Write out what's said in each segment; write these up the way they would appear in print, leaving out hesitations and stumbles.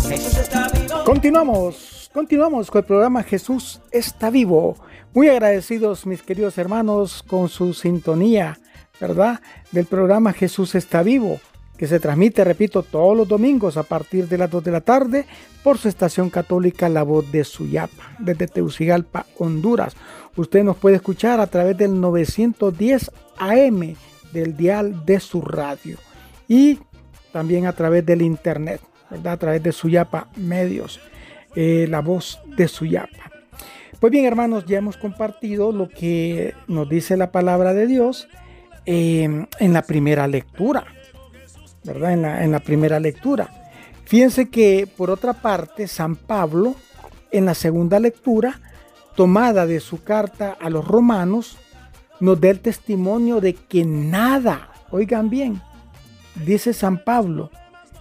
Jesús está vivo. Continuamos con el programa Jesús está vivo. Muy agradecidos, mis queridos hermanos, con su sintonía, ¿verdad? Del programa Jesús está vivo, que se transmite, repito, todos los domingos a partir de las 2 de la tarde por su estación católica La Voz de Suyapa, desde Tegucigalpa, Honduras. Usted nos puede escuchar a través del 910 AM del dial de su radio y también a través del internet, ¿verdad? A través de Suyapa Medios, La Voz de Suyapa. Pues bien, hermanos, ya hemos compartido lo que nos dice la palabra de Dios en la primera lectura, ¿verdad? En la primera lectura. Fíjense que, por otra parte, San Pablo, en la segunda lectura, tomada de su carta a los romanos, nos da el testimonio de que nada, oigan bien, dice San Pablo,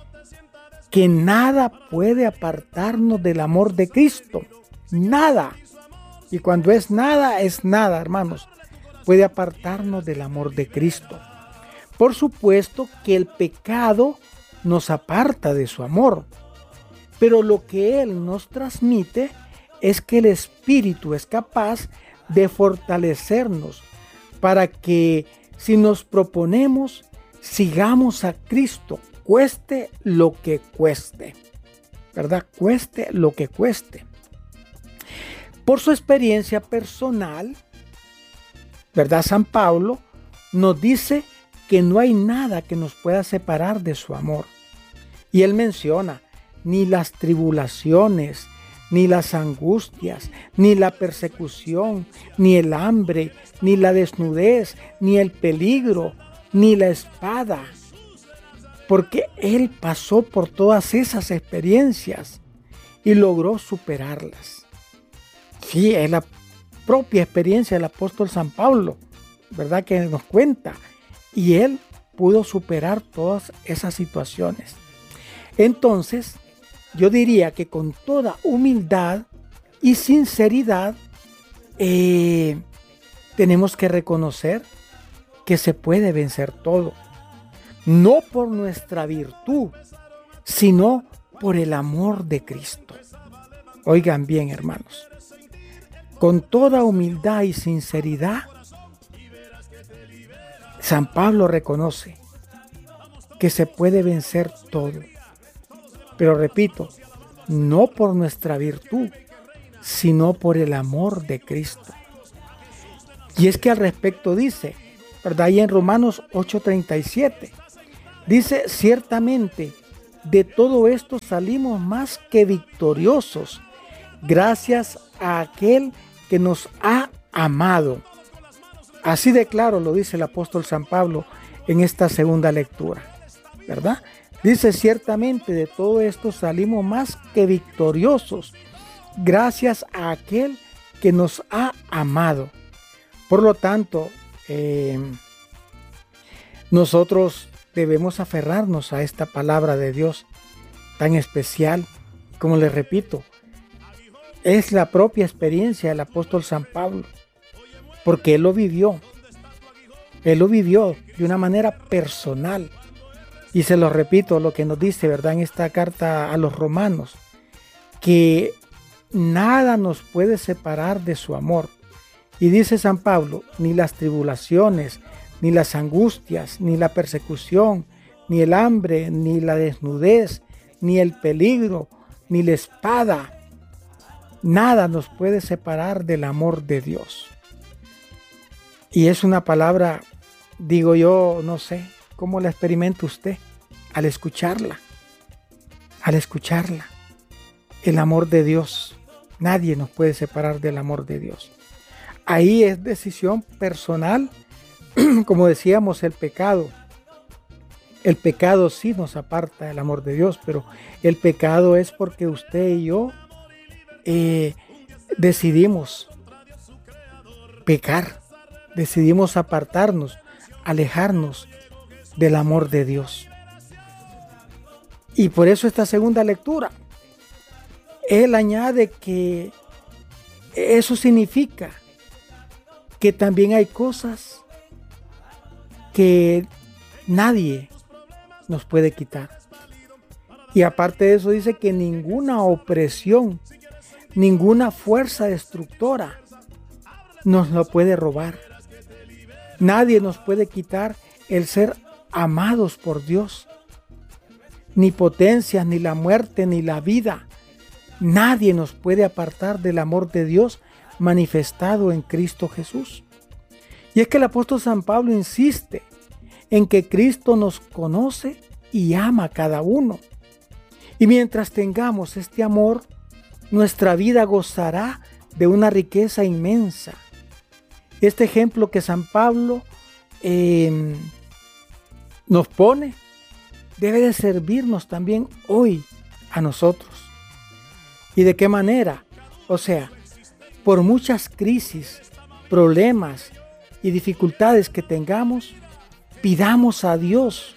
que nada puede apartarnos del amor de Cristo. Nada. Y cuando es nada, hermanos, puede apartarnos del amor de Cristo. Por supuesto que el pecado nos aparta de su amor, pero lo que Él nos transmite es que el Espíritu es capaz de fortalecernos para que, si nos proponemos, sigamos a Cristo, cueste lo que cueste, ¿verdad? Cueste lo que cueste. Por su experiencia personal, ¿verdad? San Pablo nos dice que no hay nada que nos pueda separar de su amor. Y él menciona, ni las tribulaciones, ni las angustias, ni la persecución, ni el hambre, ni la desnudez, ni el peligro, ni la espada. Porque él pasó por todas esas experiencias y logró superarlas. Sí, es la propia experiencia del apóstol San Pablo, ¿verdad? Que nos cuenta. Y él pudo superar todas esas situaciones. Entonces, yo diría que con toda humildad y sinceridad, tenemos que reconocer que se puede vencer todo. No por nuestra virtud, sino por el amor de Cristo. Oigan bien, hermanos. Con toda humildad y sinceridad, San Pablo reconoce que se puede vencer todo. Pero repito, no por nuestra virtud, sino por el amor de Cristo. Y es que al respecto dice, ¿verdad? Y en Romanos 8:37, dice, ciertamente, de todo esto salimos más que victoriosos, gracias a aquel que nos ha amado. Así de claro lo dice el apóstol San Pablo en esta segunda lectura, ¿verdad? Dice, ciertamente de todo esto salimos más que victoriosos, gracias a aquel que nos ha amado. Por lo tanto, nosotros debemos aferrarnos a esta palabra de Dios tan especial. Como les repito, es la propia experiencia del apóstol San Pablo, porque él lo vivió de una manera personal. Y se lo repito, lo que nos dice, ¿verdad? En esta carta a los romanos, que nada nos puede separar de su amor. Y dice San Pablo, ni las tribulaciones, ni las angustias, ni la persecución, ni el hambre, ni la desnudez, ni el peligro, ni la espada, nada nos puede separar del amor de Dios. Y es una palabra, digo yo, no sé, ¿cómo la experimenta usted al escucharla? Al escucharla, el amor de Dios, nadie nos puede separar del amor de Dios. Ahí es decisión personal, como decíamos, el pecado sí nos aparta del amor de Dios, pero el pecado es porque usted y yo decidimos pecar, decidimos apartarnos, alejarnos del amor de Dios. Y por eso esta segunda lectura, él añade que eso significa que también hay cosas que nadie nos puede quitar. Y aparte de eso dice que ninguna opresión, ninguna fuerza destructora nos lo puede robar. Nadie nos puede quitar el ser amados por Dios. Ni potencias, ni la muerte, ni la vida. Nadie nos puede apartar del amor de Dios manifestado en Cristo Jesús. Y es que el apóstol San Pablo insiste en que Cristo nos conoce y ama a cada uno. Y mientras tengamos este amor, nuestra vida gozará de una riqueza inmensa. Este ejemplo que San Pablo nos pone debe de servirnos también hoy a nosotros. ¿Y de qué manera? O sea, por muchas crisis, problemas y dificultades que tengamos, pidamos a Dios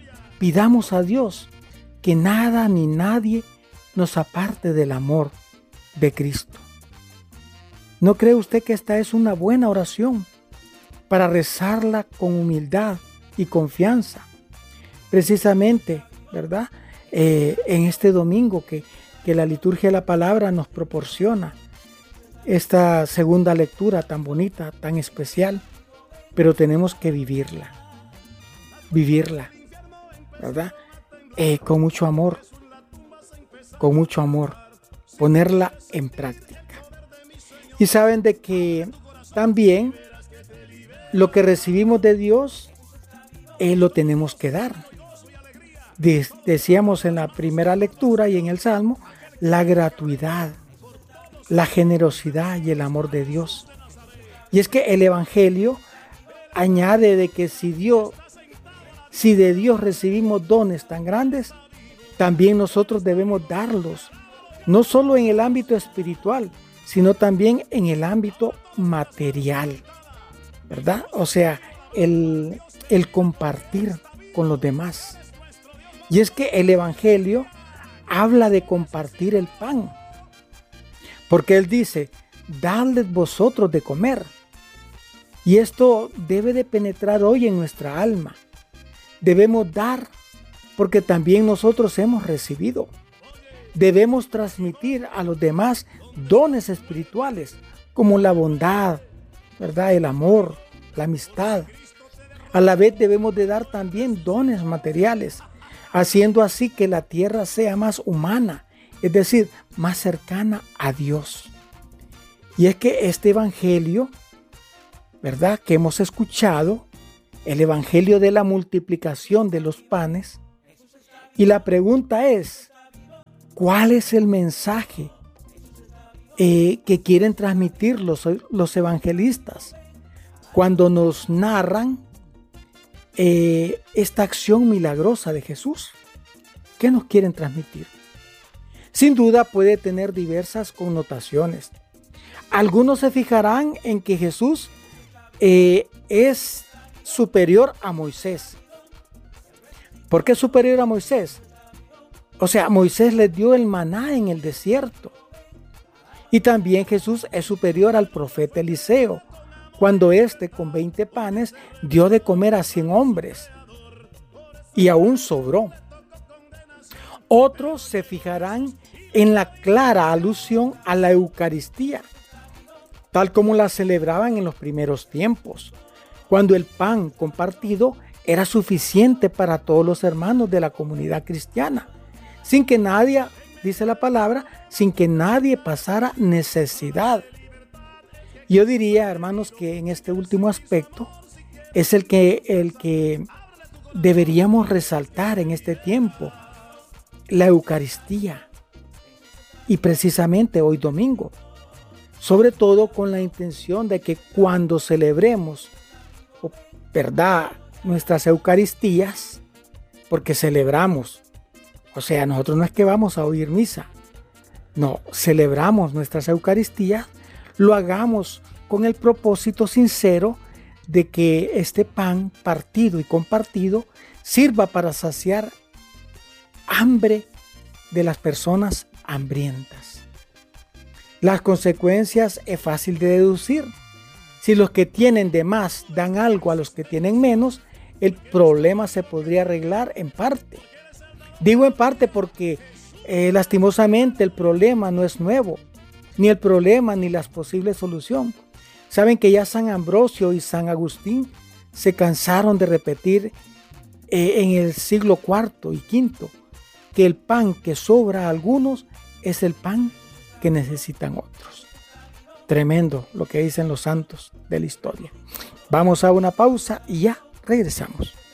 que nada ni nadie nos aparte del amor de Cristo. ¿No cree usted que esta es una buena oración para rezarla con humildad y confianza? Precisamente, ¿verdad? En este domingo que la liturgia de la palabra nos proporciona esta segunda lectura tan bonita, tan especial, pero tenemos que vivirla, ¿verdad? Con mucho amor, ponerla en práctica. Y saben de que también lo que recibimos de Dios, lo tenemos que dar. Decíamos en la primera lectura y en el Salmo, la gratuidad, la generosidad y el amor de Dios. Y es que el Evangelio añade de que si de Dios recibimos dones tan grandes, también nosotros debemos darlos, no solo en el ámbito espiritual, sino también en el ámbito material, ¿verdad? O sea, el compartir con los demás. Y es que el Evangelio habla de compartir el pan, porque Él dice, dadles vosotros de comer. Y esto debe de penetrar hoy en nuestra alma. Debemos dar, porque también nosotros hemos recibido. Debemos transmitir a los demás dones espirituales, como la bondad, ¿verdad? El amor, la amistad. A la vez debemos de dar también dones materiales, haciendo así que la tierra sea más humana, es decir, más cercana a Dios. Y es que este evangelio, ¿verdad?, que hemos escuchado, el evangelio de la multiplicación de los panes, y la pregunta es, ¿cuál es el mensaje que quieren transmitir los evangelistas cuando nos narran esta acción milagrosa de Jesús? ¿Qué nos quieren transmitir? Sin duda puede tener diversas connotaciones. Algunos se fijarán en que Jesús es superior a Moisés. ¿Por qué superior a Moisés? O sea, Moisés les dio el maná en el desierto. Y también Jesús es superior al profeta Eliseo, cuando éste con 20 panes dio de comer a 100 hombres. Y aún sobró. Otros se fijarán en la clara alusión a la Eucaristía, tal como la celebraban en los primeros tiempos, cuando el pan compartido era suficiente para todos los hermanos de la comunidad cristiana, sin que nadie, dice la palabra, sin que nadie pasara necesidad. Yo diría, hermanos, que en este último aspecto es el que deberíamos resaltar en este tiempo, la Eucaristía, y precisamente hoy domingo, sobre todo con la intención de que cuando celebremos, ¿verdad?, nuestras Eucaristías, porque celebramos, o sea, nosotros no es que vamos a oír misa, no, celebramos nuestras Eucaristías, lo hagamos con el propósito sincero de que este pan partido y compartido sirva para saciar hambre de las personas hambrientas. Las consecuencias es fácil de deducir. Si los que tienen de más dan algo a los que tienen menos, el problema se podría arreglar en parte. Digo en parte porque lastimosamente el problema no es nuevo, ni el problema ni las posibles soluciones. Saben que ya San Ambrosio y San Agustín se cansaron de repetir en el siglo IV y V que el pan que sobra a algunos es el pan que necesitan otros. Tremendo lo que dicen los santos de la historia. Vamos a una pausa y ya regresamos.